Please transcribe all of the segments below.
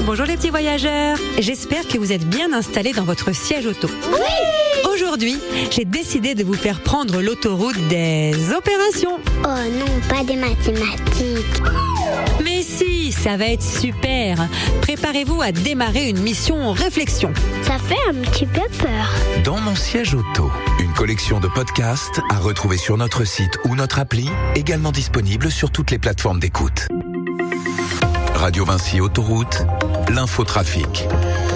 Bonjour les petits voyageurs. J'espère que vous êtes bien installés dans votre siège auto. Oui! Aujourd'hui, j'ai décidé de vous faire prendre l'autoroute des opérations. Oh non, pas des mathématiques. Mais si, ça va être super. Préparez-vous à démarrer une mission réflexion. Ça fait un petit peu peur. Dans mon siège auto, une collection de podcasts à retrouver sur notre site ou notre appli, également disponible sur toutes les plateformes d'écoute. Radio Vinci Autoroute, l'infotrafic.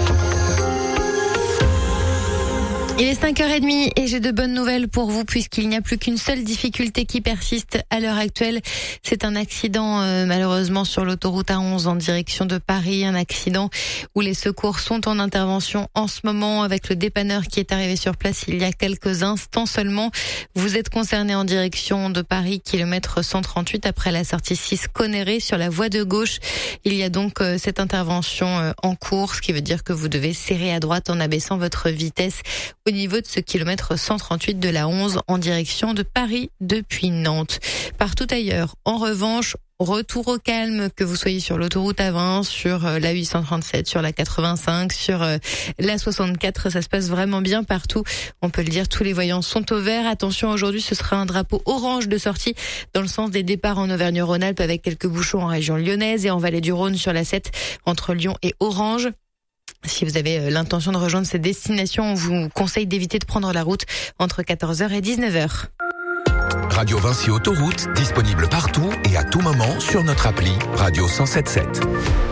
Il est 5h30 et j'ai de bonnes nouvelles pour vous puisqu'il n'y a plus qu'une seule difficulté qui persiste à l'heure actuelle. C'est un accident malheureusement sur l'autoroute A11 en direction de Paris. Un accident où les secours sont en intervention en ce moment avec le dépanneur qui est arrivé sur place il y a quelques instants seulement. Vous êtes concerné en direction de Paris, kilomètre 138 après la sortie 6 Connerré sur la voie de gauche. Il y a donc cette intervention en cours, ce qui veut dire que vous devez serrer à droite en abaissant votre vitesse au niveau de ce kilomètre 138 de la 11 en direction de Paris depuis Nantes. Partout ailleurs, en revanche, retour au calme, que vous soyez sur l'autoroute A20, sur la 837, sur la 85, sur la 64, ça se passe vraiment bien partout. On peut le dire, tous les voyants sont au vert. Attention, aujourd'hui, ce sera un drapeau orange de sortie dans le sens des départs en Auvergne-Rhône-Alpes avec quelques bouchons en région lyonnaise et en Vallée du Rhône sur la 7 entre Lyon et Orange. Si vous avez l'intention de rejoindre cette destination, on vous conseille d'éviter de prendre la route entre 14h et 19h. Radio Vinci Autoroute, disponible partout et à tout moment sur notre appli Radio 107.7.